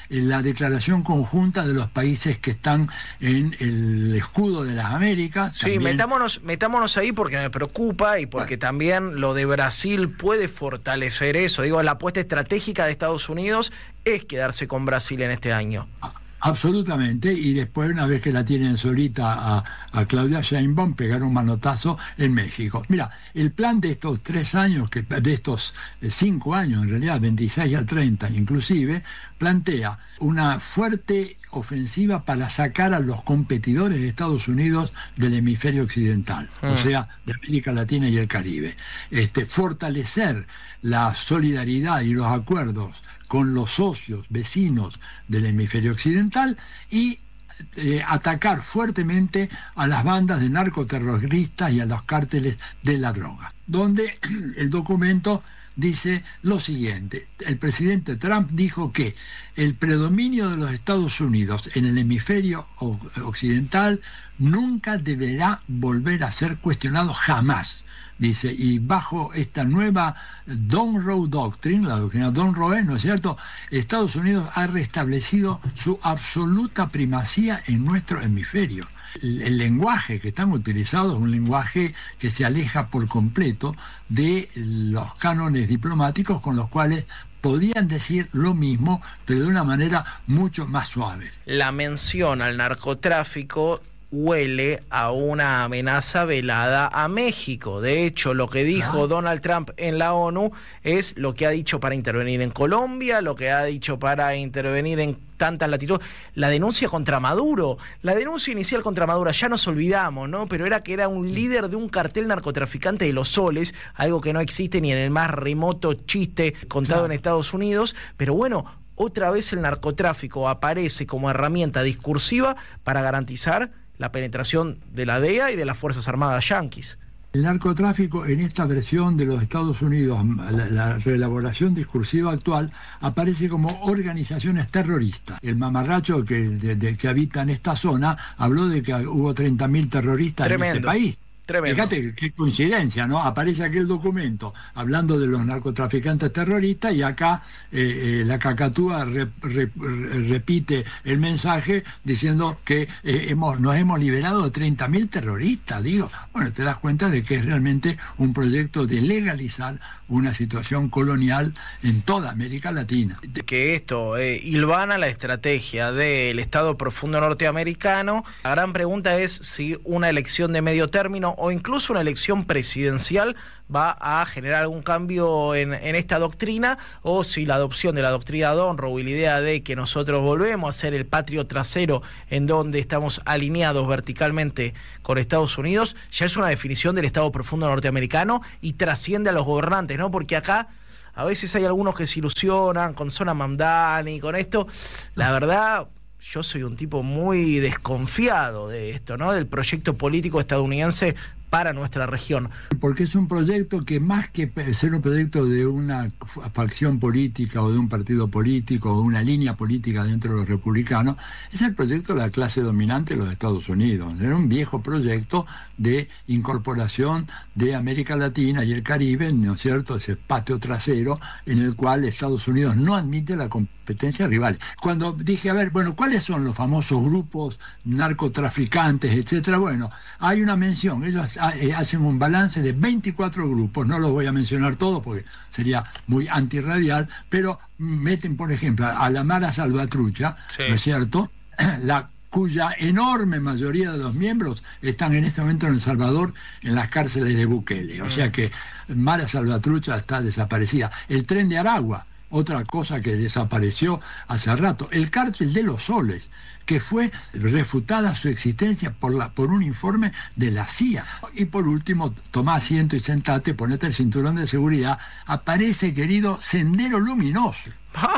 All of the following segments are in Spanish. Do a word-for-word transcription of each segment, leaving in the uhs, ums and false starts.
la declaración conjunta de los países que están en el escudo de las Américas. Sí, también... metámonos, metámonos ahí porque me preocupa y porque bueno. también lo de Brasil puede fortalecer eso. Digo, la apuesta estratégica de Estados Unidos es quedarse con Brasil en este año. Absolutamente, y después, una vez que la tienen solita a, a Claudia Sheinbaum, pegar un manotazo en México. Mira, el plan de estos tres años, que de estos cinco años, en realidad, veintiséis al treinta inclusive, plantea una fuerte ofensiva para sacar a los competidores de Estados Unidos del hemisferio occidental, mm. o sea, de América Latina y el Caribe. Este, fortalecer la solidaridad y los acuerdos con los socios, vecinos del hemisferio occidental y eh, atacar fuertemente a las bandas de narcoterroristas y a los cárteles de la droga, donde el documento dice lo siguiente: el presidente Trump dijo que el predominio de los Estados Unidos en el hemisferio occidental nunca deberá volver a ser cuestionado jamás. Dice, y bajo esta nueva Monroe Doctrine, la doctrina Monroe, ¿no es cierto?, Estados Unidos ha restablecido su absoluta primacía en nuestro hemisferio. El, el lenguaje que están utilizados es un lenguaje que se aleja por completo de los cánones diplomáticos con los cuales podían decir lo mismo, pero de una manera mucho más suave. La mención al narcotráfico huele a una amenaza velada a México. De hecho, lo que dijo ah. Donald Trump en la ONU es lo que ha dicho para intervenir en Colombia, lo que ha dicho para intervenir en tantas latitudes. La denuncia contra Maduro, la denuncia inicial contra Maduro, ya nos olvidamos, ¿no? Pero era que era un líder de un cartel narcotraficante de los soles, algo que no existe ni en el más remoto chiste contado claro. en Estados Unidos, pero bueno, otra vez el narcotráfico aparece como herramienta discursiva para garantizar la penetración de la D E A y de las Fuerzas Armadas yanquis. El narcotráfico en esta versión de los Estados Unidos, la, la reelaboración discursiva actual, aparece como organizaciones terroristas. El mamarracho que, de, de, que habita en esta zona habló de que hubo treinta mil terroristas Tremendo. en este país. Tremendo. Fíjate qué coincidencia, ¿no? Aparece aquel documento hablando de los narcotraficantes terroristas y acá eh, eh, la cacatúa re, re, re, repite el mensaje diciendo que eh, hemos, nos hemos liberado de treinta mil terroristas. Digo, bueno, te das cuenta de que es realmente un proyecto de legalizar una situación colonial en toda América Latina. Que esto eh, hilvana la estrategia del Estado profundo norteamericano. La gran pregunta es si una elección de medio término o incluso una elección presidencial va a generar algún cambio en, en esta doctrina, o si la adopción de la doctrina Monroe y la idea de que nosotros volvemos a ser el patrio trasero en donde estamos alineados verticalmente con Estados Unidos, ya es una definición del Estado profundo norteamericano y trasciende a los gobernantes, ¿no? Porque acá a veces hay algunos que se ilusionan con Zona Mamdani, con esto. La verdad, yo soy un tipo muy desconfiado de esto, ¿no? Del proyecto político estadounidense para nuestra región. Porque es un proyecto que, más que ser un proyecto de una facción política o de un partido político o una línea política dentro de los republicanos, es el proyecto de la clase dominante de los Estados Unidos. Era un viejo proyecto de incorporación de América Latina y el Caribe, ¿no es cierto?, ese patio trasero en el cual Estados Unidos no admite la competencia rival. Cuando dije, a ver, bueno, ¿cuáles son los famosos grupos narcotraficantes, etcétera? Bueno, hay una mención, ellos hacen un balance de veinticuatro grupos, no los voy a mencionar todos porque sería muy antirradial, pero meten, por ejemplo, a la Mara Salvatrucha, sí. ¿no es cierto?, la cuya enorme mayoría de los miembros están en este momento en El Salvador en las cárceles de Bukele, o sea que Mara Salvatrucha está desaparecida. El Tren de Aragua, otra cosa que desapareció hace rato. El cártel de los soles, que fue refutada su existencia por, la, por un informe de la C I A. Y por último, tomá asiento y sentate, ponete el cinturón de seguridad, aparece, querido, Sendero Luminoso.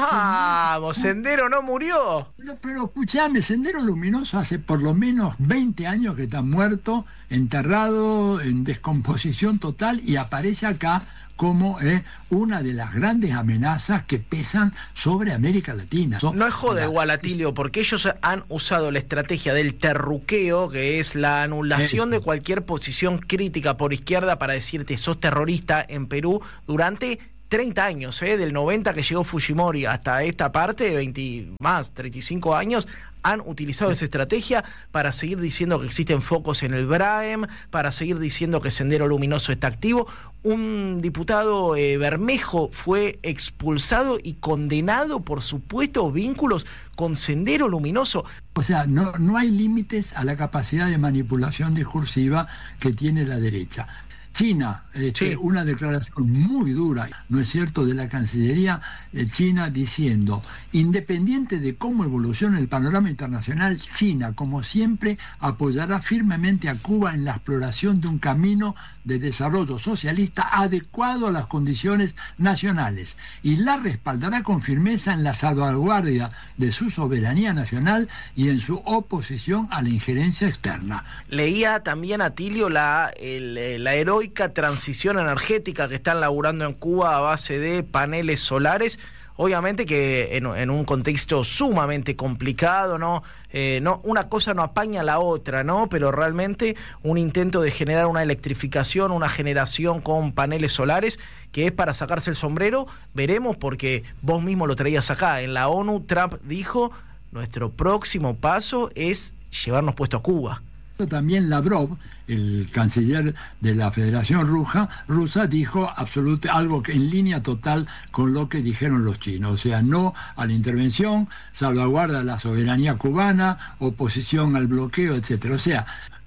¡Vamos! Sendero no murió. Pero, pero escuchame, Sendero Luminoso hace por lo menos veinte años que está muerto, enterrado, en descomposición total, y aparece acá como eh, una de las grandes amenazas que pesan sobre América Latina. No es joda igual, Atilio, porque ellos han usado la estrategia del terruqueo, que es la anulación de cualquier posición crítica por izquierda para decirte sos terrorista en Perú durante treinta años, ¿eh? Del noventa que llegó Fujimori hasta esta parte, veinte más, treinta y cinco años, han utilizado esa estrategia para seguir diciendo que existen focos en el Braem, para seguir diciendo que Sendero Luminoso está activo. Un diputado eh, Bermejo fue expulsado y condenado por supuestos vínculos con Sendero Luminoso. O sea, no, no hay límites a la capacidad de manipulación discursiva que tiene la derecha. China, este, sí. Una declaración muy dura, ¿no es cierto?, de la Cancillería eh, China diciendo, independiente de cómo evolucione el panorama internacional, China, como siempre, apoyará firmemente a Cuba en la exploración de un camino de desarrollo socialista adecuado a las condiciones nacionales y la respaldará con firmeza en la salvaguardia de su soberanía nacional y en su oposición a la injerencia externa. Leía también, Atilio, la, el, la heroica transición energética que están laburando en Cuba a base de paneles solares. Obviamente que en, en un contexto sumamente complicado, ¿no? Eh, no, una cosa no apaña a la otra, ¿no? Pero realmente un intento de generar una electrificación, una generación con paneles solares, que es para sacarse el sombrero. Veremos, porque vos mismo lo traías acá. En la ONU, Trump dijo, nuestro próximo paso es llevarnos puesto a Cuba. También Lavrov, el canciller de la Federación Rusa, rusa dijo absolutamente algo que en línea total con lo que dijeron los chinos, o sea, no a la intervención, salvaguarda de la soberanía cubana, oposición al bloqueo, etcétera. O sea,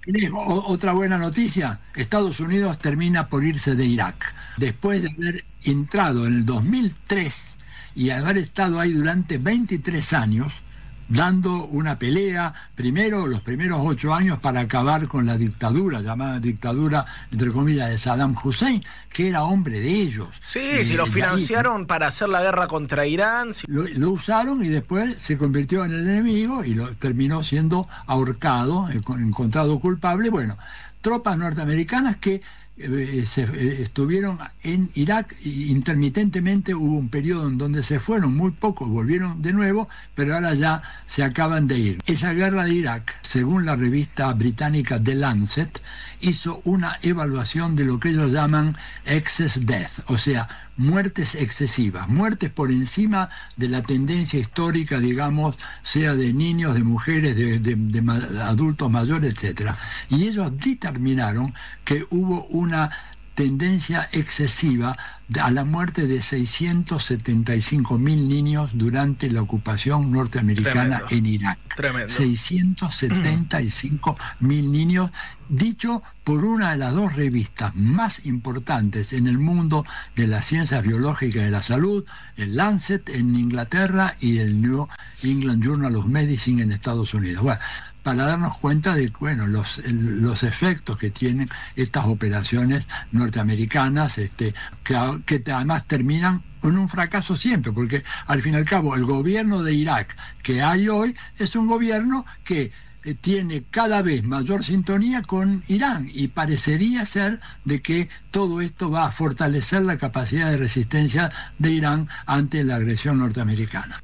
otra buena noticia, Estados Unidos termina por irse de Irak, después de haber entrado en el dos mil tres y haber estado ahí durante veintitrés años, dando una pelea, primero, los primeros ocho años para acabar con la dictadura, llamada dictadura, entre comillas, de Saddam Hussein, que era hombre de ellos. Sí, eh, si lo financiaron ahí, para hacer la guerra contra Irán. Si... Lo, lo usaron y después se convirtió en el enemigo y lo, terminó siendo ahorcado, encontrado culpable. Bueno, tropas norteamericanas que Eh, se, eh, estuvieron en Irak intermitentemente. Hubo un periodo en donde se fueron muy pocos, volvieron de nuevo, pero ahora ya se acaban de ir. Esa guerra de Irak, según la revista británica The Lancet, hizo una evaluación de lo que ellos llaman excess death, o sea, muertes excesivas, muertes por encima de la tendencia histórica, digamos, sea de niños, de mujeres, de, de, de adultos mayores, etcétera. Y ellos determinaron que hubo una tendencia excesiva a la muerte de seiscientos setenta y cinco mil niños durante la ocupación norteamericana Tremendo. en Irak. Tremendo. seiscientos setenta y cinco mil niños, dicho por una de las dos revistas más importantes en el mundo de las ciencias biológicas y de la salud, el Lancet en Inglaterra y el New England Journal of Medicine en Estados Unidos. Bueno, para darnos cuenta de bueno, los, los efectos que tienen estas operaciones norteamericanas, este, que, que además terminan en un fracaso siempre, porque al fin y al cabo el gobierno de Irak que hay hoy es un gobierno que eh, tiene cada vez mayor sintonía con Irán y parecería ser de que todo esto va a fortalecer la capacidad de resistencia de Irán ante la agresión norteamericana.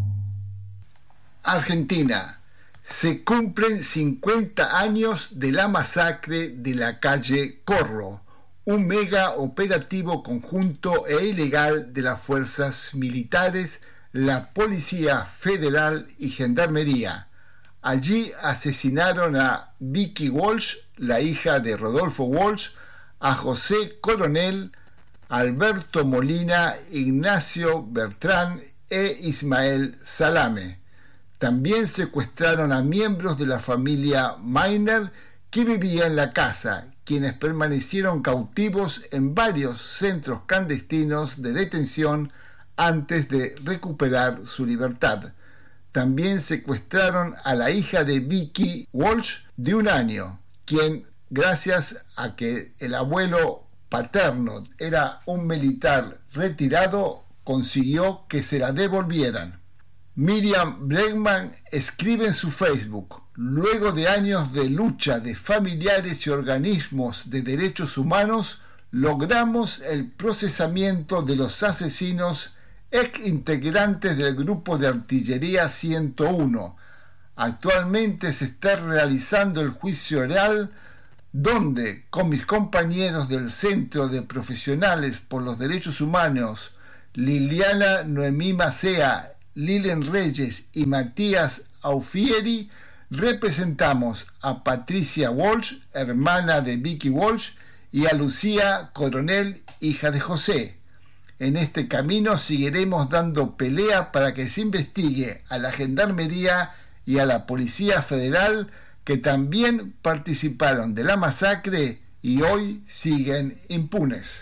Argentina. Se cumplen cincuenta años de la masacre de la calle Corro, un mega operativo conjunto e ilegal de las fuerzas militares, la Policía Federal y Gendarmería. Allí asesinaron a Vicky Walsh, la hija de Rodolfo Walsh, a José Coronel, Alberto Molina, Ignacio Bertrán e Ismael Salame. También secuestraron a miembros de la familia Miner que vivía en la casa, quienes permanecieron cautivos en varios centros clandestinos de detención antes de recuperar su libertad. También secuestraron a la hija de Vicky Walsh de un año, quien, gracias a que el abuelo paterno era un militar retirado, consiguió que se la devolvieran. Miriam Bregman escribe en su Facebook: luego de años de lucha de familiares y organismos de derechos humanos, logramos el procesamiento de los asesinos ex integrantes del grupo de artillería ciento uno. Actualmente se está realizando el juicio oral donde con mis compañeros del Centro de Profesionales por los Derechos Humanos, Liliana Noemí Macea, Lilian Reyes y Matías Aufieri, representamos a Patricia Walsh, hermana de Vicky Walsh, y a Lucía Coronel, hija de José. En este camino seguiremos dando pelea para que se investigue a la Gendarmería y a la Policía Federal, que también participaron de la masacre y hoy siguen impunes.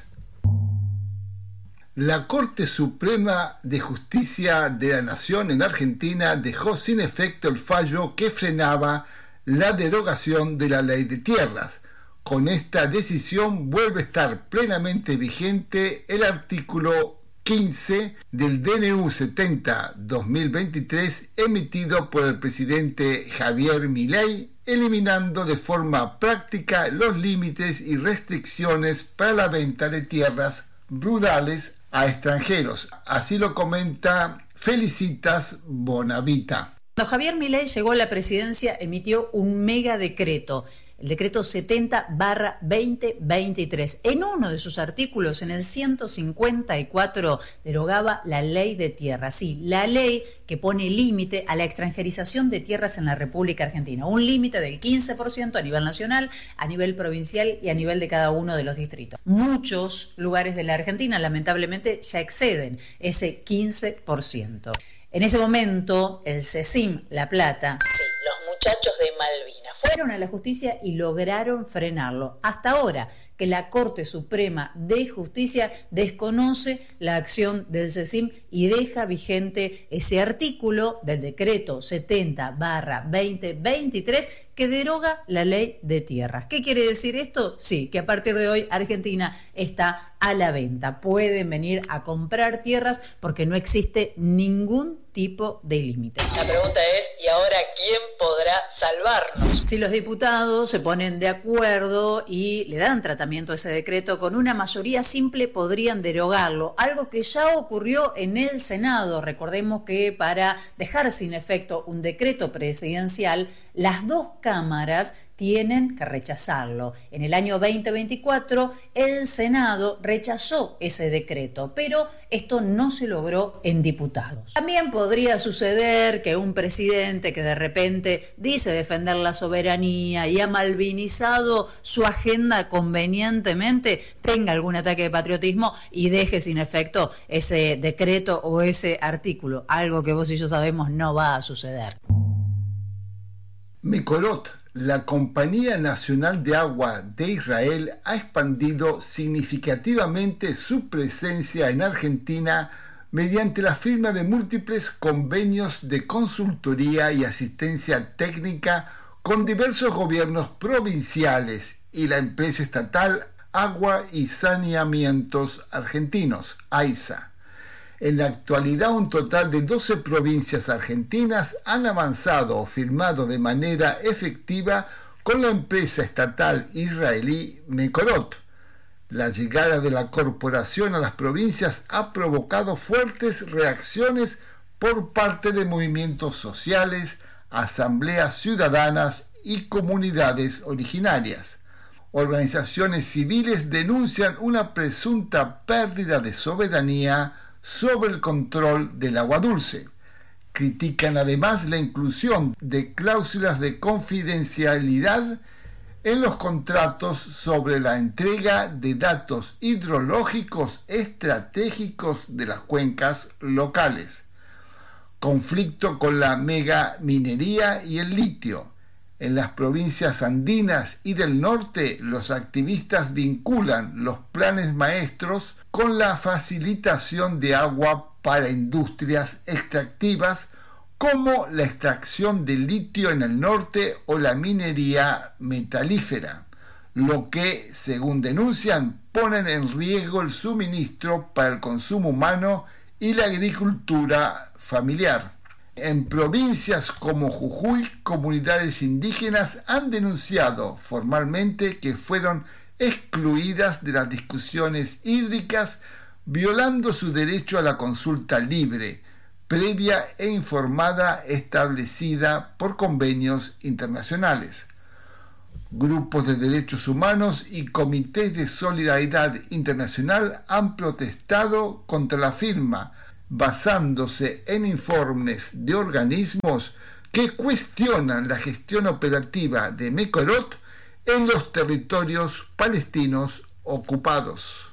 La Corte Suprema de Justicia de la Nación en Argentina dejó sin efecto el fallo que frenaba la derogación de la Ley de Tierras. Con esta decisión vuelve a estar plenamente vigente el artículo quince del D N U setenta barra dos mil veintitrés emitido por el presidente Javier Milei, eliminando de forma práctica los límites y restricciones para la venta de tierras rurales a extranjeros. Así lo comenta Felicitas Bonavita. Cuando Javier Milei llegó a la presidencia, emitió un mega decreto, el decreto setenta barra veinte veintitrés. En uno de sus artículos, en el ciento cincuenta y cuatro, derogaba la ley de tierras. Sí, la ley que pone límite a la extranjerización de tierras en la República Argentina. Un límite del quince por ciento a nivel nacional, a nivel provincial y a nivel de cada uno de los distritos. Muchos lugares de la Argentina, lamentablemente, ya exceden ese quince por ciento. En ese momento, el CECIM La Plata, sí, los muchachos de Malvinas, fueron a la justicia y lograron frenarlo. Hasta ahora que la Corte Suprema de Justicia desconoce la acción del CECIM y deja vigente ese artículo del decreto setenta barra veinte veintitrés que deroga la ley de tierras. ¿Qué quiere decir esto? Sí, que a partir de hoy Argentina está a la venta. Pueden venir a comprar tierras porque no existe ningún tipo de límite. La pregunta es, ¿y ahora quién podrá salvarnos? Si los diputados se ponen de acuerdo y le dan tratamiento a ese decreto, con una mayoría simple podrían derogarlo, algo que ya ocurrió en el Senado. Recordemos que para dejar sin efecto un decreto presidencial, las dos cámaras tienen que rechazarlo. En el año veinte veinticuatro el Senado rechazó ese decreto, pero esto no se logró en diputados. También podría suceder que un presidente que de repente dice defender la soberanía y ha malvinizado su agenda convenientemente tenga algún ataque de patriotismo y deje sin efecto ese decreto o ese artículo, algo que vos y yo sabemos no va a suceder. Mekorot, la Compañía Nacional de Agua de Israel, ha expandido significativamente su presencia en Argentina mediante la firma de múltiples convenios de consultoría y asistencia técnica con diversos gobiernos provinciales y la empresa estatal Agua y Saneamientos Argentinos, AISA. En la actualidad, un total de doce provincias argentinas han avanzado o firmado de manera efectiva con la empresa estatal israelí Mekorot. La llegada de la corporación a las provincias ha provocado fuertes reacciones por parte de movimientos sociales, asambleas ciudadanas y comunidades originarias. Organizaciones civiles denuncian una presunta pérdida de soberanía sobre el control del agua dulce. Critican además la inclusión de cláusulas de confidencialidad en los contratos sobre la entrega de datos hidrológicos estratégicos de las cuencas locales. Conflicto con la megaminería y el litio. En las provincias andinas y del norte, los activistas vinculan los planes maestros con la facilitación de agua para industrias extractivas como la extracción de litio en el norte o la minería metalífera, lo que, según denuncian, ponen en riesgo el suministro para el consumo humano y la agricultura familiar. En provincias como Jujuy, comunidades indígenas han denunciado formalmente que fueron excluidas de las discusiones hídricas, violando su derecho a la consulta libre, previa e informada establecida por convenios internacionales. Grupos de derechos humanos y comités de solidaridad internacional han protestado contra la firma, basándose en informes de organismos que cuestionan la gestión operativa de Mekorot en los territorios palestinos ocupados.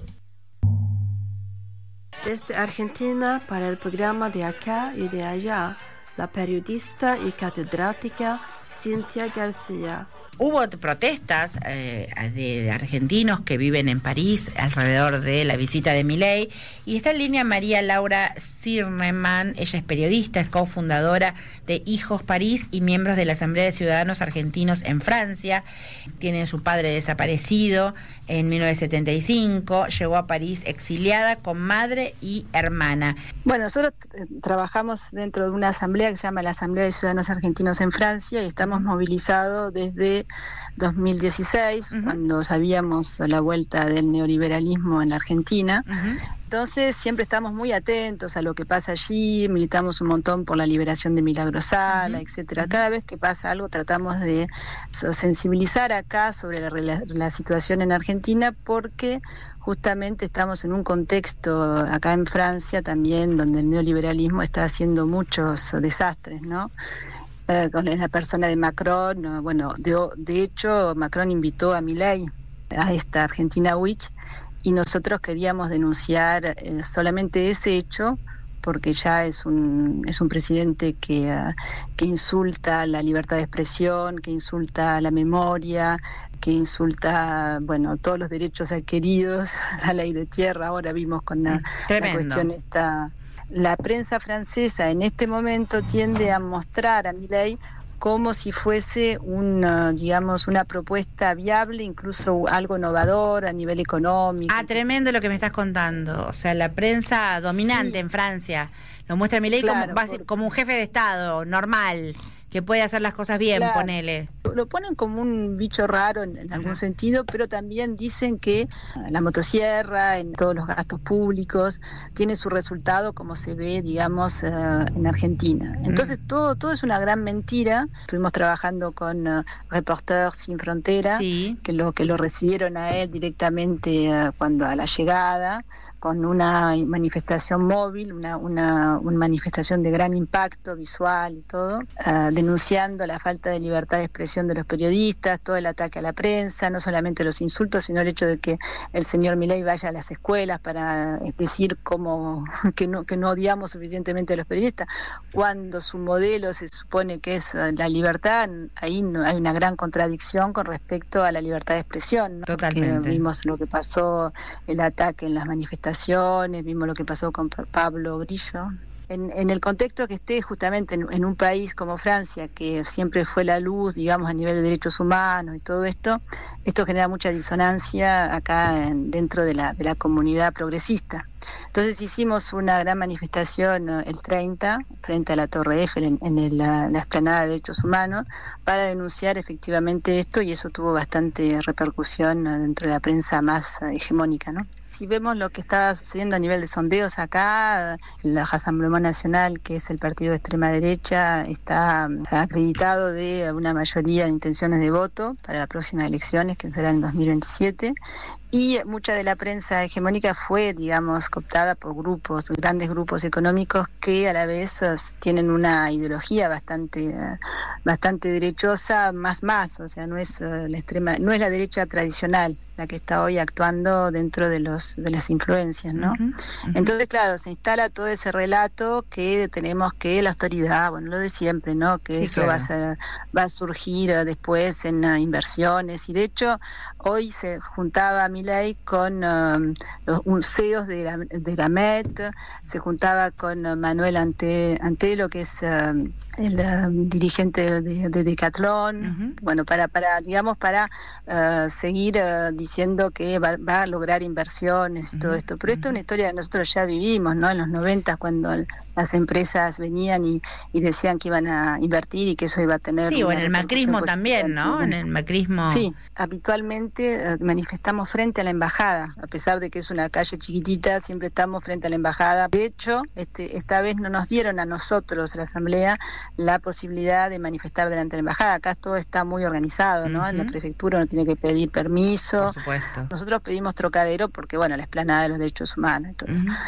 Desde Argentina, para el programa de Acá y de Allá, la periodista y catedrática Cintia García. Hubo protestas eh, de, de argentinos que viven en París alrededor de la visita de Milei, y está en línea María Laura Zimmerman. Ella es periodista, es cofundadora de Hijos París y miembros de la Asamblea de Ciudadanos Argentinos en Francia. Tiene su padre desaparecido en mil novecientos setenta y cinco, llegó a París exiliada con madre y hermana. Bueno, nosotros trabajamos dentro de una asamblea que se llama la Asamblea de Ciudadanos Argentinos en Francia y estamos movilizados desde dos mil dieciséis, uh-huh. cuando sabíamos la vuelta del neoliberalismo en la Argentina. Uh-huh. Entonces siempre estamos muy atentos a lo que pasa allí, militamos un montón por la liberación de Milagro Sala, uh-huh. etcétera. Cada vez que pasa algo tratamos de sensibilizar acá sobre la, la, la situación en Argentina, porque justamente estamos en un contexto acá en Francia también donde el neoliberalismo está haciendo muchos desastres, ¿no? Eh, con la persona de Macron, bueno, de, de hecho Macron invitó a Milei a esta Argentina Week y nosotros queríamos denunciar eh, solamente ese hecho, porque ya es un es un presidente que, uh, que insulta la libertad de expresión, que insulta la memoria, que insulta, bueno, todos los derechos adquiridos, la ley de tierra. Ahora vimos con la, la cuestión esta. La prensa francesa en este momento tiende a mostrar a Milei como si fuese una, digamos, una propuesta viable, incluso algo innovador a nivel económico. Ah, tremendo lo que me estás contando. O sea, la prensa dominante sí. en Francia lo muestra a Milei claro, como, porque... como un jefe de Estado normal, que puede hacer las cosas bien, claro. ponele. Lo ponen como un bicho raro en, en algún sentido, pero también dicen que la motosierra, en todos los gastos públicos, tiene su resultado como se ve, digamos, uh, en Argentina. Entonces mm. todo todo es una gran mentira. Estuvimos trabajando con uh, Reporters Sin Frontera, sí. que lo que lo recibieron a él directamente uh, cuando a la llegada, con una manifestación móvil, una, una, una manifestación de gran impacto visual y todo, uh, denunciando la falta de libertad de expresión de los periodistas, todo el ataque a la prensa, no solamente los insultos, sino el hecho de que el señor Milei vaya a las escuelas para decir cómo, que no, que no odiamos suficientemente a los periodistas, cuando su modelo se supone que es la libertad. Ahí no, hay una gran contradicción con respecto a la libertad de expresión, ¿no? Totalmente. Porque vimos lo que pasó, el ataque en las manifestaciones, vimos lo que pasó con Pablo Grillo. En, en el contexto que esté justamente en, en un país como Francia, que siempre fue la luz, digamos, a nivel de derechos humanos y todo esto, esto genera mucha disonancia acá en, dentro de la, de la comunidad progresista. Entonces hicimos una gran manifestación el treinta, frente a la Torre Eiffel, en, en el, la, la explanada de derechos humanos, para denunciar efectivamente esto, y eso tuvo bastante repercusión dentro de la prensa más hegemónica, ¿no? Si vemos lo que está sucediendo a nivel de sondeos acá, la Rassemblement Nacional, que es el partido de extrema derecha, está acreditado de una mayoría de intenciones de voto para las próximas elecciones, que serán en dos mil veintisiete. Y mucha de la prensa hegemónica fue, digamos, cooptada por grupos, grandes grupos económicos que a la vez tienen una ideología bastante, bastante derechosa, más más, o sea, no es la extrema, no es la derecha tradicional la que está hoy actuando dentro de los de las influencias, ¿no? Uh-huh, uh-huh. Entonces, claro, se instala todo ese relato que tenemos que la autoridad, bueno, lo de siempre, ¿no? Que sí, eso claro. va a ser, va a surgir después en uh, inversiones, y de hecho hoy se juntaba Milei con uh, los un C E Os de la, de la M E T, se juntaba con uh, Manuel Ante, Antelo, que es uh, el uh, dirigente de, de Decathlon, uh-huh. bueno, para, para digamos, para uh, seguir uh, diciendo que va, va a lograr inversiones y uh-huh. todo esto. Pero esto uh-huh. es una historia que nosotros ya vivimos, ¿no? En los noventa, cuando el, las empresas venían y, y decían que iban a invertir y que eso iba a tener... Sí, o en el macrismo también, ¿no? En el macrismo... Sí, habitualmente normalmente eh, manifestamos frente a la embajada, a pesar de que es una calle chiquitita, siempre estamos frente a la embajada. De hecho, este, esta vez no nos dieron a nosotros, la Asamblea, la posibilidad de manifestar delante de la embajada. Acá todo está muy organizado, ¿no? Uh-huh. En la prefectura uno tiene que pedir permiso. Por supuesto. Nosotros pedimos Trocadero porque, bueno, la explanada de los derechos humanos y todo uh-huh. eso.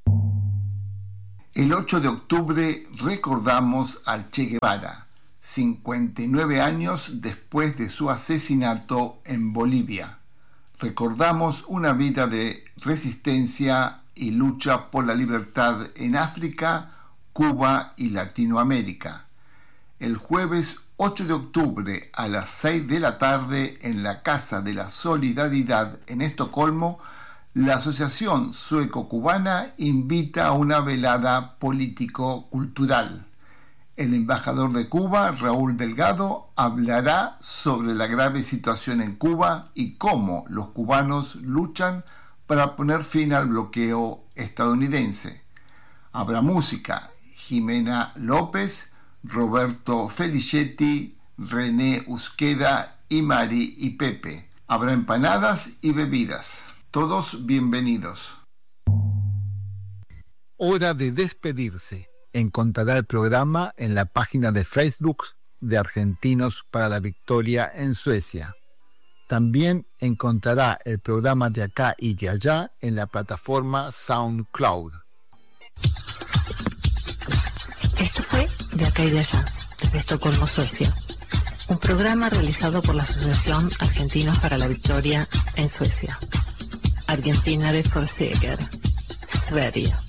El ocho de octubre recordamos al Che Guevara, cincuenta y nueve años después de su asesinato en Bolivia. Recordamos una vida de resistencia y lucha por la libertad en África, Cuba y Latinoamérica. El jueves ocho de octubre a las seis de la tarde en la Casa de la Solidaridad en Estocolmo, la Asociación Sueco-Cubana invita a una velada político-cultural. El embajador de Cuba, Raúl Delgado, hablará sobre la grave situación en Cuba y cómo los cubanos luchan para poner fin al bloqueo estadounidense. Habrá música: Jimena López, Roberto Felicetti, René Usqueda y Mari y Pepe. Habrá empanadas y bebidas. Todos bienvenidos. Hora de despedirse. Encontrará el programa en la página de Facebook de Argentinos para la Victoria en Suecia. También encontrará el programa de acá y de allá en la plataforma SoundCloud. Esto fue De acá y de allá, desde Estocolmo, Suecia. Un programa realizado por la Asociación Argentinos para la Victoria en Suecia. Argentinare för seger. Sverige.